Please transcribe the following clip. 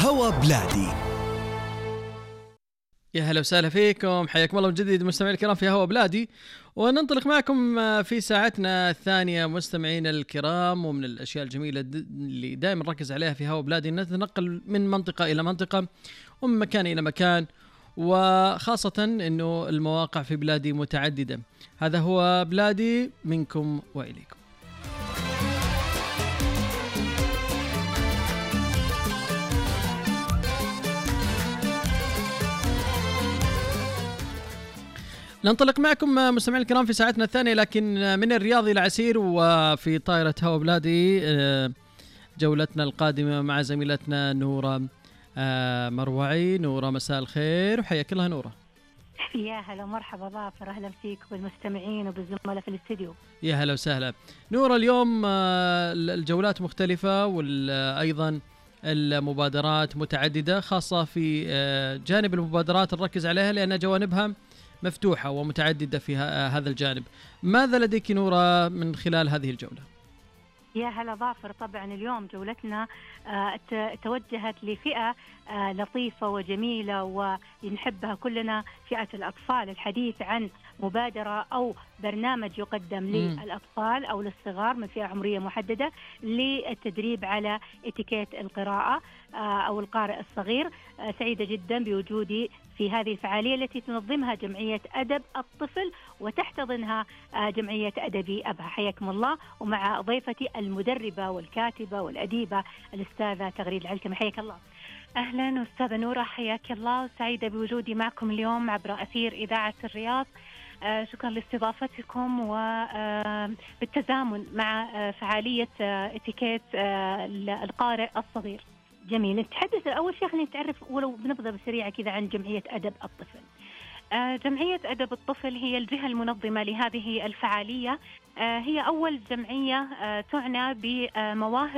هوا بلادي. يا هلا وسهلا فيكم، حياكم الله من جديد مستمعين الكرام في هوا بلادي، وننطلق معكم في ساعتنا الثانية مستمعين الكرام. ومن الأشياء الجميلة اللي دائما نركز عليها في هوا بلادي نتنقل من منطقة إلى منطقة ومن مكان إلى مكان، وخاصة أنه المواقع في بلادي متعددة. هذا هو بلادي منكم وإليكم. ننطلق معكم مستمعين الكرام في ساعتنا الثانية، لكن من الرياض إلى عسير، وفي طائرة هوا بلادي جولتنا القادمة مع زميلتنا نورة مروعي. نورة مساء الخير وحياك الله نورة. يا هلا مرحبا ظافر، أهلا فيك بالمستمعين وبالزملاء في الاستديو. يا هلا وسهلا نورة. اليوم الجولات مختلفة وأيضا المبادرات متعددة، خاصة في جانب المبادرات نركز عليها لأن جوانبها مفتوحة ومتعددة في هذا الجانب. ماذا لديك نورة من خلال هذه الجولة؟ يا هلا ظافر، طبعا اليوم جولتنا توجهت لفئة لطيفة وجميلة ونحبها كلنا، فئة الأطفال. الحديث عن مبادرة أو برنامج يقدم للأطفال أو للصغار من فئة عمرية محددة للتدريب على اتيكيت القراءة أو القارئ الصغير. سعيدة جدا بوجودي في هذه الفعالية التي تنظمها جمعية أدب الطفل وتحتضنها جمعية أدبي أبها. حياكم الله، ومع ضيفتي المدربة والكاتبة والأديبة الأستاذة تغريد العلكمي. حياك الله. أهلا أستاذة نورة، حياك الله، وسعيدة بوجودي معكم اليوم عبر أثير إذاعة الرياض. شكرا لاستضافتكم وبالتزامن مع فعالية اتيكيت القارئ الصغير. جميل. نتحدث أول شيء، خلينا نتعرف ولو بنبذة بسريعة كذا عن جمعية أدب الطفل. جمعية أدب الطفل هي الجهة المنظمة لهذه الفعالية. هي أول جمعية تعنى بمواهب